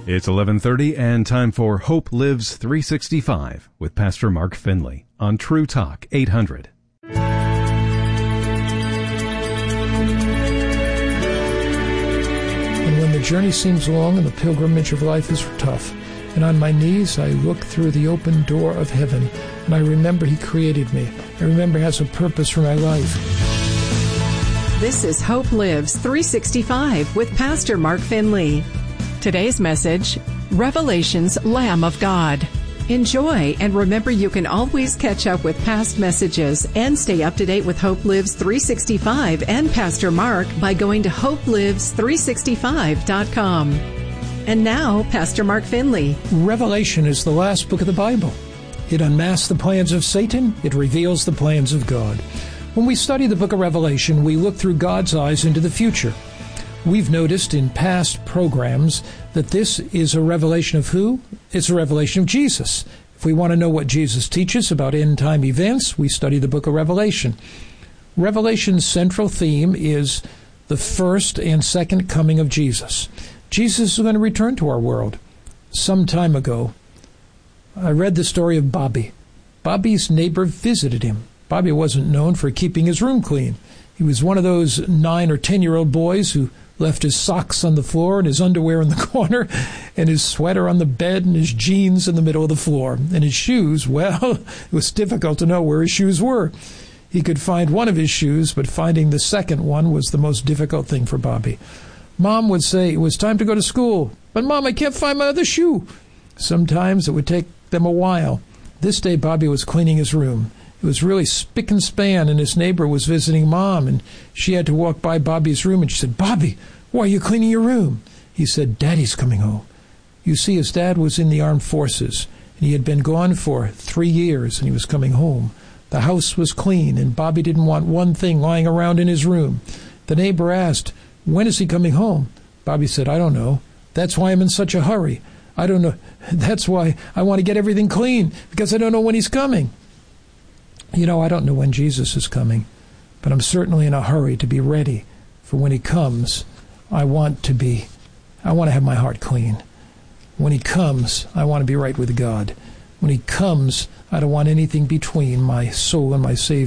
It's 11:30 and time for Hope Lives 365 with Pastor Mark Finley on True Talk 800. And when the journey seems long and the pilgrimage of life is tough, and on my knees I look through the open door of heaven, and I remember He created me. I remember He has a purpose for my life. This is Hope Lives 365 with Pastor Mark Finley. Today's message, Revelation's Lamb of God. Enjoy, and remember you can always catch up with past messages and stay up to date with Hope Lives 365 and Pastor Mark by going to hopelives365.com. And now, Pastor Mark Finley. Revelation is the last book of the Bible. It unmasks the plans of Satan. It reveals the plans of God. When we study the book of Revelation, we look through God's eyes into the future. We've noticed in past programs that this is a revelation of who? It's a revelation of Jesus. If we want to know what Jesus teaches about end-time events, we study the book of Revelation. Revelation's central theme is the first and second coming of Jesus. Jesus is going to return to our world. Some time ago, I read the story of Bobby. Bobby's neighbor visited him. Bobby wasn't known for keeping his room clean. He was one of those 9 or 10-year-old boys who left his socks on the floor and his underwear in the corner and his sweater on the bed and his jeans in the middle of the floor. And his shoes, well, it was difficult to know where his shoes were. He could find one of his shoes, but finding the second one was the most difficult thing for Bobby. Mom would say, it was time to go to school. But Mom, I can't find my other shoe. Sometimes it would take them a while. This day Bobby was cleaning his room. It was really spick and span, and his neighbor was visiting Mom, and she had to walk by Bobby's room, and she said, Bobby, why are you cleaning your room? He said, Daddy's coming home. You see, his dad was in the armed forces, and he had been gone for 3 years, and he was coming home. The house was clean, and Bobby didn't want one thing lying around in his room. The neighbor asked, when is he coming home? Bobby said, I don't know. That's why I'm in such a hurry. I don't know. That's why I want to get everything clean, because I don't know when he's coming. You know, I don't know when Jesus is coming, but I'm certainly in a hurry to be ready for when He comes. I want to have my heart clean. When He comes, I want to be right with God. When He comes, I don't want anything between my soul and my Savior.